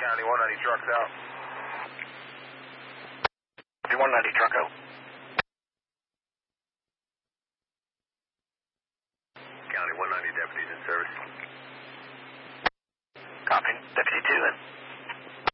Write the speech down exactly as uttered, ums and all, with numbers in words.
County one ninety trucks out. one ninety truck out. County one ninety deputies in service. Copy. Deputy two in.